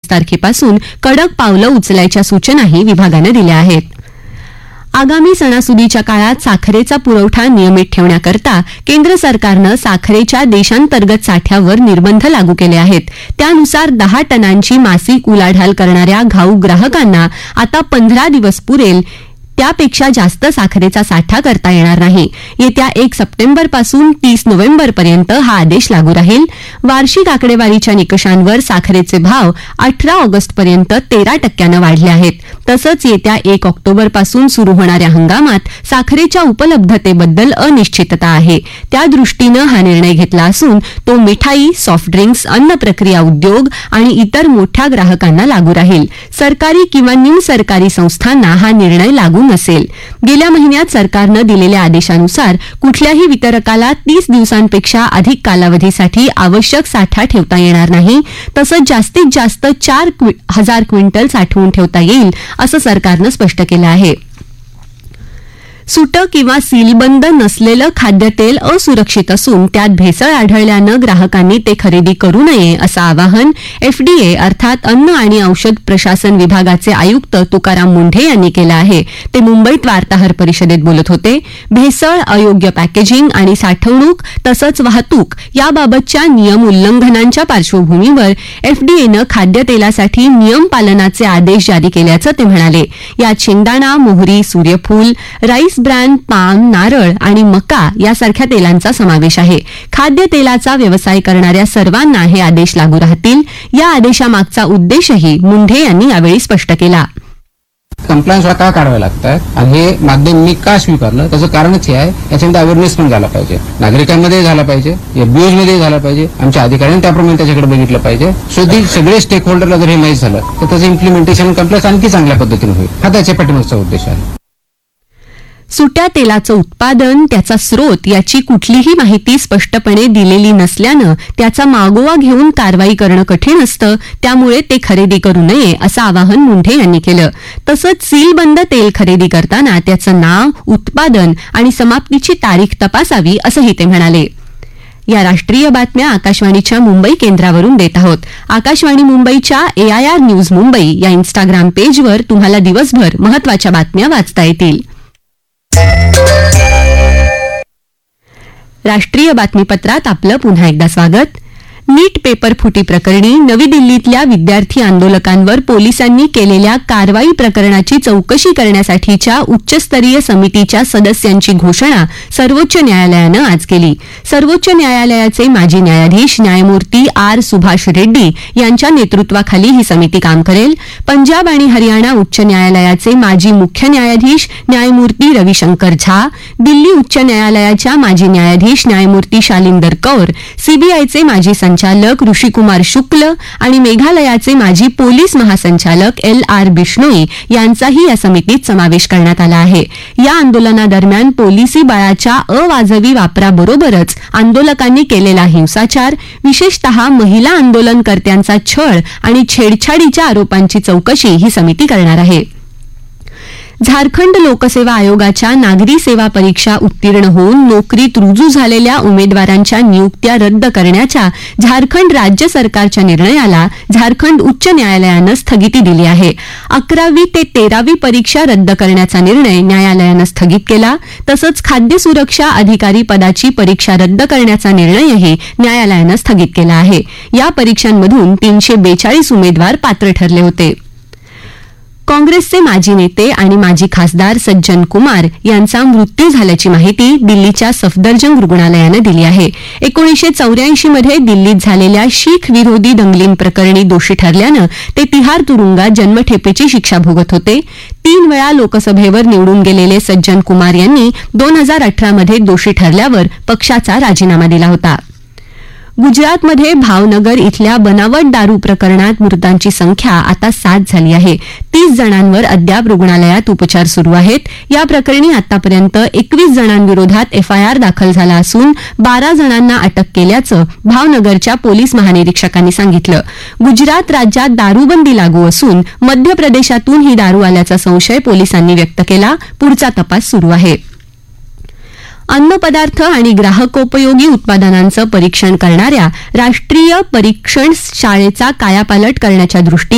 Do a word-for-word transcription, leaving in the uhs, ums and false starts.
तारखेपासून कडक पावलं उचलायच्या सूचनाही विभागानं दिल्या आहेत. आगामी सणासुदीच्या काळात साखरेचा पुरवठा नियमित ठेवण्याकरता केंद्र सरकारनं साखरेच्या देशांतर्गत साठ्यावर निर्बंध लागू केले आहेत. त्यानुसार दहा टनांची मासिक उलाढाल करणाऱ्या घाऊक ग्राहकांना आता पंधरा दिवस पुरेल त्यापेक्षा जास्त साखरेचा साठा करता येणार नाही. येत्या एक सप्टेंबरपासून तीस नोव्हेंबरपर्यंत हा आदेश लागू राहील. वार्षिक आकडेवारीच्या निकषांवर साखरेचे भाव अठरा ऑगस्टपर्यंत तेरा टक्क्यानं वाढले आहेत. तसंच येत्या एक ऑक्टोबरपासून सुरू होणाऱ्या हंगामात साखरेच्या उपलब्धतेबद्दल अनिश्चितता आहे. त्यादृष्टीनं हा निर्णय घेतला असून तो मिठाई, सॉफ्ट ड्रिंक्स, अन्न प्रक्रिया उद्योग आणि इतर मोठ्या ग्राहकांना लागू राहील. सरकारी किंवा निमसरकारी संस्थांना हा निर्णय लागू नसेल. गेल्या महिन्यात सरकारनं दिलेल्या आदेशानुसार कुठल्याही वितरकाला तीस दिवसांपेक्षा अधिक कालावधीसाठी आवश्यक साठा ठेवता येणार नाही. तसंच जास्तीत जास्त चार हजार क्विंटल साठवून ठेवता येईल असं सरकारनं स्पष्ट केलं आहे. सुटं किंवा सीलबंद नसलेलं खाद्यतेल असुरक्षित असून त्यात भेसळ आढळल्यानं ग्राहकांनी ते खरेदी करू नये असं आवाहन एफडीए अर्थात अन्न आणि औषध प्रशासन विभागाचे आयुक्त तुकाराम मुंढे यांनी केलं आहे. ते मुंबईत वार्ताहर परिषदेत बोलत होते. भेसळ, अयोग्य पॅकेजिंग आणि साठवणूक तसंच वाहतूक याबाबतच्या नियम उल्लंघनांच्या पार्श्वभूमीवर एफडीएनं खाद्यतेलासाठी नियम पालनाचे आदेश जारी केल्याचं ते म्हणाले. यात शेंगदाणा, मोहरी, सूर्यफूल, राईस ब्रँड, पाम, नारळ आणि मका यासारख्या तेलांचा समावेश आहे. खाद्यतेलाचा व्यवसाय करणाऱ्या सर्वांना हे आदेश लागू राहतील. या आदेशामागचा उद्देशही मुंढे यांनी यावेळी स्पष्ट केला. कंप्लायन्स का काढावे लागतात आणि हे माध्यम मी का स्वीकारलं त्याचं कारणच हे आहे. याच्यामध्ये अवेअरनेस पण झाला पाहिजे, नागरिकांमध्ये झाला पाहिजे, एफबीओज मध्ये झाला पाहिजे, आमच्या अधिकाऱ्यांनी त्याप्रमाणे त्याच्याकडे बघितलं पाहिजे. सो ती सगळे स्टेक होल्डरला जर हे माहीत झालं तर त्याचं इम्प्लिमेंटेशन कंप्लायन्स आणखी चांगल्या पद्धतीने होईल. हा त्याच्या पाठीमागचा उद्देश आहे. सुट्या तेलाचं उत्पादन, त्याचा स्रोत याची कुठलीही माहिती स्पष्टपणे दिलेली नसल्यानं त्याचा मागोवा घेऊन कारवाई करणं कठीण असतं. त्यामुळे ते खरेदी करू नये असं आवाहन मुंढे यांनी केलं. तसंच सीलबंद तेल खरेदी करताना त्याचं नाव, उत्पादन आणि समाप्तीची तारीख तपासावी असंही ते म्हणाले. या राष्ट्रीय बातम्या आकाशवाणीच्या मुंबई केंद्रावरून देत आहोत. आकाशवाणी मुंबईच्या एआयआर न्यूज मुंबई या इन्स्टाग्राम पेजवर तुम्हाला दिवसभर महत्वाच्या बातम्या वाचता येतील. राष्ट्रीय बातमीपत्रात आपलं पुन्हा एकदा स्वागत. नीट पेपर फुटी प्रकरणी नवी दिल्लीतल्या विद्यार्थी आंदोलकांवर पोलिसांनी केलेल्या कारवाई प्रकरणाची चौकशी करण्यासाठीच्या उच्चस्तरीय समितीच्या सदस्यांची घोषणा सर्वोच्च न्यायालयानं आज केली. सर्वोच्च न्यायालयाचे माजी न्यायाधीश न्यायमूर्ती आर सुभाष रेड्डी यांच्या नेतृत्वाखाली ही समिती काम करेल. पंजाब आणि हरियाणा उच्च न्यायालयाचे माजी मुख्य न्यायाधीश न्यायमूर्ती रविशंकर झा, दिल्ली उच्च न्यायालयाच्या माजी न्यायाधीश न्यायमूर्ती शालिंदर कौर, सीबीआयचे माजी संचालक ऋषिकुमार शुक्ल आणि मेघालयाचे माजी पोलीस महासंचालक एल आर बिश्नोई यांचाही या समितीत समावेश करण्यात आला आहे. या आंदोलनादरम्यान पोलिसी बळाच्या अवाजवी वापराबरोबरच आंदोलकांनी केलेला हिंसाचार, विशेषतः महिला आंदोलनकर्त्यांचा छळ आणि छेडछाडीच्या आरोपांची चौकशी ही समिती करणार आहे. झारखंड लोकसेवा आयोगाच्या नागरी सेवा परीक्षा उत्तीर्ण होऊन नोकरीत रुजू झालेल्या उमेदवारांच्या नियुक्त्या रद्द करण्याच्या झारखंड राज्य सरकारच्या निर्णयाला झारखंड उच्च न्यायालयानं स्थगिती दिली आहे. अकरावी ते तेरावी परीक्षा रद्द करण्याचा निर्णय न्यायालयानं स्थगित केला. तसंच खाद्य सुरक्षा अधिकारी पदाची परीक्षा रद्द करण्याचा निर्णयही न्यायालयानं स्थगित केला आहे. या परीक्षांमधून तीनशे बेचाळीस उमेदवार पात्र ठरले होते. काँग्रेसचे माजी नेते आणि माजी खासदार सज्जन कुमार यांचा मृत्यू झाल्याची माहिती दिल्लीच्या सफदरजंग रुग्णालयानं दिली आहे. एकोणीसशे चौऱ्याऐंशी मध्ये दिल्लीत झालेल्या शीख विरोधी दंगलींप्रकरणी दोषी ठरल्यानं ते तिहार तुरुंगात जन्मठेपेची शिक्षा भोगत होते. तीन वेळा लोकसभेवर निवडून गेलेले सज्जन कुमार यांनी दोन हजार अठरामध्ये दोषी ठरल्यावर पक्षाचा राजीनामा दिला होता. गुजरातमध्ये भावनगर इथल्या बनावट दारू प्रकरणात मृतांची संख्या आता सात झाली आहे. तीस जणांवर अद्याप रुग्णालयात उपचार सुरू आहेत. या प्रकरणी आतापर्यंत एकवीस जणांविरोधात एफआयआर दाखल झाला असून बारा जणांना अटक केल्याचं भावनगरच्या पोलीस महानिरीक्षकांनी सांगितलं. गुजरात राज्यात दारूबंदी लागू असून मध्य प्रदेशातून ही दारू आल्याचा संशय पोलिसांनी व्यक्त केला. पुढचा तपास सुरू आहे. अन्नपदार्थ आणि ग्राहकोपयोगी उत्पादनांचं परीक्षण करणाऱ्या राष्ट्रीय परीक्षण शाळेचा कायापालट करण्याच्या दृष्टीनं